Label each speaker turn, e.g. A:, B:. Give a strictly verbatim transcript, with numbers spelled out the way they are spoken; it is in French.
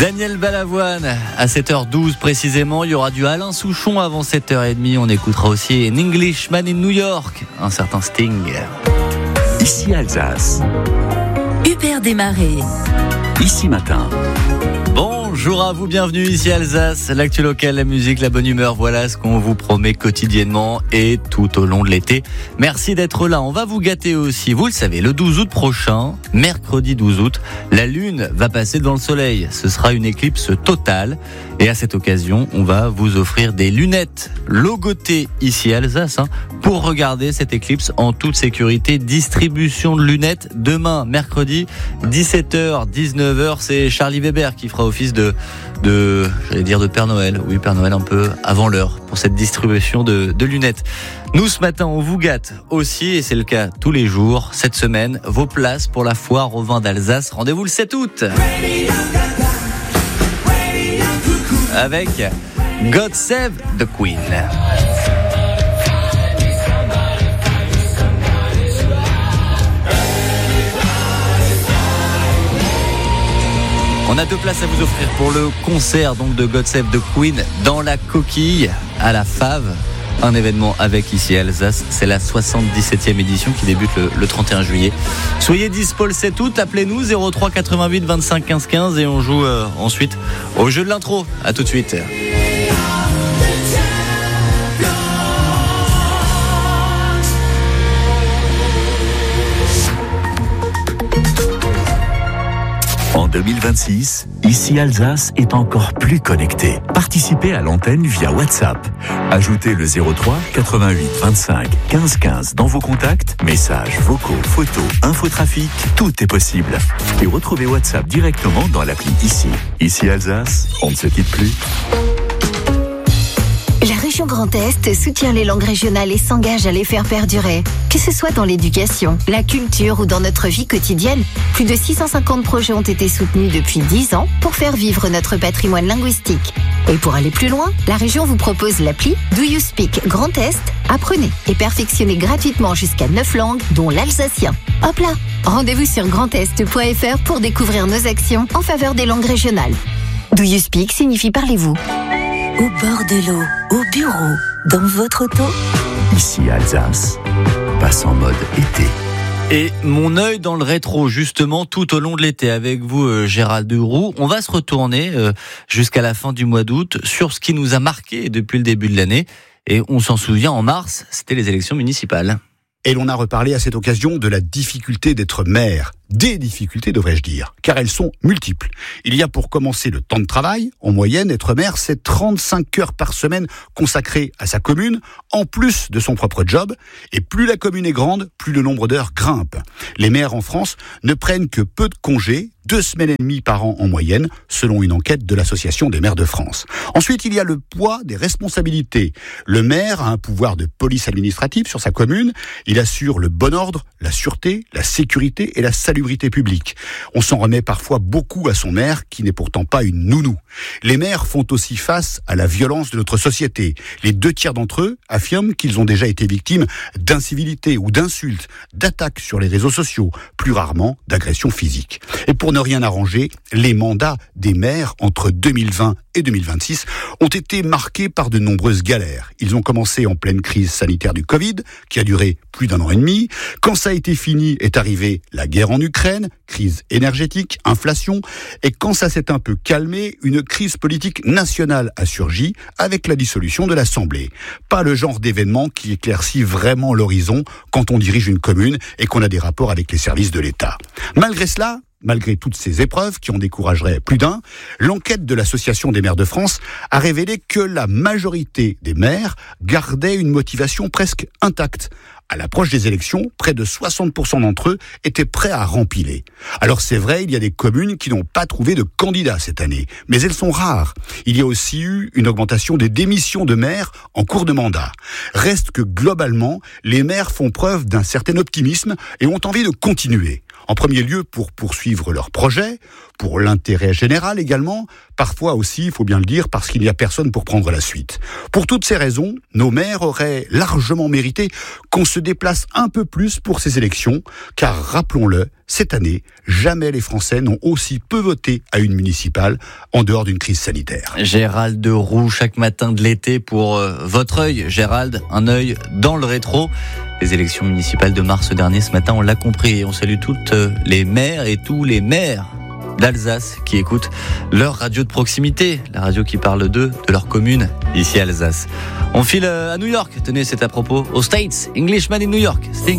A: Daniel Balavoine à sept heures douze précisément. Il y aura du Alain Souchon avant sept heures trente. On écoutera aussi An Englishman in New York, un certain Sting.
B: Ici Alsace.
C: Hubert Desmarais.
B: Ici Matin.
A: Bonjour à vous, bienvenue ici Alsace, l'actu local, la musique, la bonne humeur, voilà ce qu'on vous promet quotidiennement et tout au long de l'été. Merci d'être là, on va vous gâter aussi, vous le savez, le douze août prochain, mercredi douze août, la lune va passer devant le soleil, ce sera une éclipse totale et à cette occasion, on va vous offrir des lunettes logotées ici Alsace hein, pour regarder cette éclipse en toute sécurité. Distribution de lunettes demain, mercredi, dix-sept heures, dix-neuf heures, c'est Charlie Weber qui fera office de de, j'allais dire de Père Noël, oui Père Noël un peu avant l'heure pour cette distribution de, de lunettes. Nous ce matin on vous gâte aussi et c'est le cas tous les jours. Cette semaine, vos places pour la foire au vin d'Alsace, rendez-vous le sept août avec God Save the Queen. On a deux places à vous offrir pour le concert donc de God Save the Queen dans la Coquille à la Fave. Un événement avec ici Alsace, c'est la soixante-dix-septième édition qui débute le, le trente et un juillet. Soyez dispo le sept août, appelez-nous zéro trois quatre-vingt-huit vingt-cinq quinze quinze et on joue euh, ensuite au jeu de l'intro. À tout de suite.
B: En deux mille vingt-six, ici Alsace est encore plus connecté. Participez à l'antenne via WhatsApp. Ajoutez le zéro trois quatre-vingt-huit vingt-cinq quinze quinze dans vos contacts, messages, vocaux, photos, infotrafic, tout est possible. Et retrouvez WhatsApp directement dans l'appli Ici. Ici Alsace, on ne se quitte plus.
C: La région Grand Est soutient les langues régionales et s'engage à les faire perdurer. Que ce soit dans l'éducation, la culture ou dans notre vie quotidienne, plus de six cent cinquante projets ont été soutenus depuis dix ans pour faire vivre notre patrimoine linguistique. Et pour aller plus loin, la région vous propose l'appli Do You Speak Grand Est. Apprenez et perfectionnez gratuitement jusqu'à neuf langues, dont l'alsacien. Hop là! Rendez-vous sur grandest point f r pour découvrir nos actions en faveur des langues régionales. Do You Speak signifie parlez-vous. Au bord de l'eau, au bureau, dans votre auto.
B: Ici Alsace, passe en mode été.
A: Et mon œil dans le rétro, justement, tout au long de l'été, avec vous, euh, Gérald Duroux. On va se retourner euh, jusqu'à la fin du mois d'août sur ce qui nous a marqué depuis le début de l'année. Et on s'en souvient, en mars, c'était les élections municipales.
D: Et l'on a reparlé à cette occasion de la difficulté d'être maire. Des difficultés, devrais-je dire, car elles sont multiples. Il y a pour commencer le temps de travail. En moyenne, être maire, c'est trente-cinq heures par semaine consacrées à sa commune, en plus de son propre job. Et plus la commune est grande, plus le nombre d'heures grimpe. Les maires en France ne prennent que peu de congés, deux semaines et demie par an en moyenne, selon une enquête de l'Association des maires de France. Ensuite, il y a le poids des responsabilités. Le maire a un pouvoir de police administrative sur sa commune. Il assure le bon ordre, la sûreté, la sécurité et la salubrité publique. On s'en remet parfois beaucoup à son maire, qui n'est pourtant pas une nounou. Les maires font aussi face à la violence de notre société. Les deux tiers d'entre eux affirment qu'ils ont déjà été victimes d'incivilités ou d'insultes, d'attaques sur les réseaux sociaux, plus rarement d'agressions physiques. Et pour ne rien arranger, les mandats des maires entre deux mille vingt et deux mille vingt-six ont été marqués par de nombreuses galères. Ils ont commencé en pleine crise sanitaire du Covid, qui a duré plus d'un an et demi. Quand ça a été fini, est arrivée la guerre en Ukraine, crise énergétique, inflation. Et quand ça s'est un peu calmé, une crise politique nationale a surgi avec la dissolution de l'Assemblée. Pas le genre d'événement qui éclaircit vraiment l'horizon quand on dirige une commune et qu'on a des rapports avec les services de l'État. Malgré cela, Malgré toutes ces épreuves qui en décourageraient plus d'un, l'enquête de l'Association des maires de France a révélé que la majorité des maires gardaient une motivation presque intacte. À l'approche des élections, près de soixante pour cent d'entre eux étaient prêts à rempiler. Alors c'est vrai, il y a des communes qui n'ont pas trouvé de candidats cette année, mais elles sont rares. Il y a aussi eu une augmentation des démissions de maires en cours de mandat. Reste que globalement, les maires font preuve d'un certain optimisme et ont envie de continuer. En premier lieu, pour poursuivre leurs projets, pour l'intérêt général également, parfois aussi, il faut bien le dire, parce qu'il n'y a personne pour prendre la suite. Pour toutes ces raisons, nos maires auraient largement mérité qu'on se déplace un peu plus pour ces élections, car rappelons-le, cette année, jamais les Français n'ont aussi peu voté à une municipale en dehors d'une crise sanitaire.
A: Gérald Roux, chaque matin de l'été pour euh, votre œil. Gérald, un œil dans le rétro. Les élections municipales de mars dernier, ce matin, on l'a compris. Et on salue toutes les maires et tous les maires d'Alsace qui écoutent leur radio de proximité, la radio qui parle d'eux, de leur commune, ici à Alsace. On file à New York, tenez, c'est à propos, aux States, Englishman in New York, Sting.